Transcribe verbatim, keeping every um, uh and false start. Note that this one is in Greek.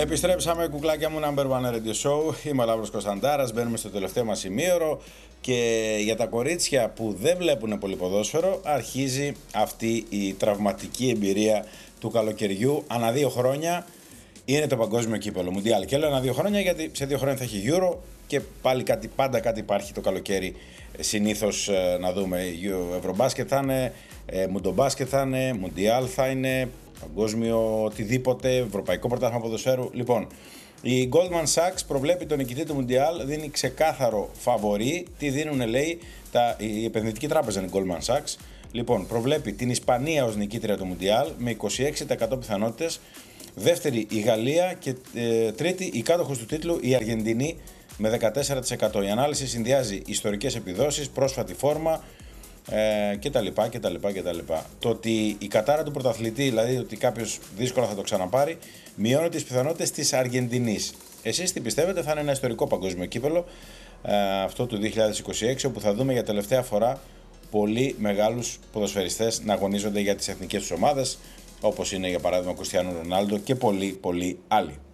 Επιστρέψαμε, κουκλάκια μου, Number One Radio Show. Είμαι ο Λαύρος Κωνσταντάρας. Μπαίνουμε στο τελευταίο μας ημίωρο. Και για τα κορίτσια που δεν βλέπουν πολύ ποδόσφαιρο, αρχίζει αυτή η τραυματική εμπειρία του καλοκαιριού. Ανά δύο χρόνια είναι το παγκόσμιο κύπελλο Μουντιάλ. Και λέω ανά δύο χρόνια γιατί σε δύο χρόνια θα έχει Euro και πάλι κάτι, πάντα κάτι υπάρχει το καλοκαίρι. Συνήθως να δούμε. Ευρωμπάσκετ θα είναι, Μουντομπάσκετ θα είναι, Μουντιάλ θα είναι, παγκόσμιο οτιδήποτε, ευρωπαϊκό πρωτάθλημα ποδοσφαίρου. Λοιπόν, η Goldman Sachs προβλέπει τον νικητή του Μουντιάλ, δίνει ξεκάθαρο φαβορί. Τι δίνουν, λέει, τα, η επενδυτική τράπεζα είναι η Goldman Sachs. Λοιπόν, προβλέπει την Ισπανία ως νικήτρια του Μουντιάλ με είκοσι έξι τοις εκατό πιθανότητες. Δεύτερη η Γαλλία και ε, τρίτη η κάτοχος του τίτλου η Αργεντινή με δεκατέσσερα τοις εκατό. Η ανάλυση συνδυάζει ιστορικές επιδόσεις, πρόσφατη φόρμα ε, κτλ, κτλ, κτλ. Το ότι η κατάρα του πρωταθλητή, δηλαδή ότι κάποιος δύσκολα θα το ξαναπάρει, μειώνει τις πιθανότητες της Αργεντινής. Εσείς τι πιστεύετε, θα είναι ένα ιστορικό παγκόσμιο κύπελλο ε, αυτό του δύο χιλιάδες είκοσι έξι, όπου θα δούμε για τελευταία φορά πολύ μεγάλους ποδοσφαιριστές να αγωνίζονται για τις εθνικές τους ομάδες, όπως είναι για παράδειγμα ο Κριστιάνο Ρονάλντο και πολλοί πολλοί άλλοι.